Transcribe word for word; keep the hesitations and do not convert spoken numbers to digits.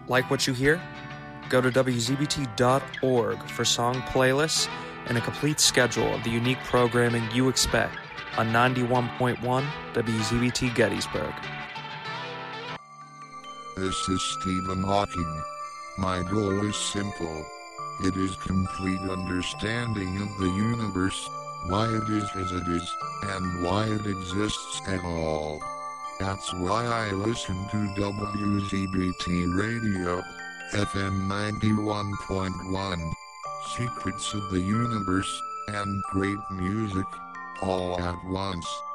Like what you hear? Go to W Z B T dot org for song playlists and a complete schedule of the unique programming you expect on ninety-one point one W Z B T Gettysburg. This is Stephen Hawking. My goal is simple. It is complete understanding of the universe, why it is as it is, and why it exists at all. That's why I listen to W Z B T Radio, F M ninety-one point one. Secrets of the universe, and great music, all at once.